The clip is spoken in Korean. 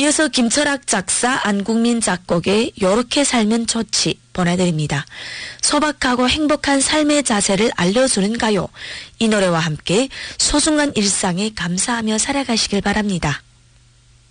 이어서 김철학 작사, 안국민 작곡의 요렇게 살면 좋지 보내드립니다. 소박하고 행복한 삶의 자세를 알려주는 가요. 이 노래와 함께 소중한 일상에 감사하며 살아가시길 바랍니다.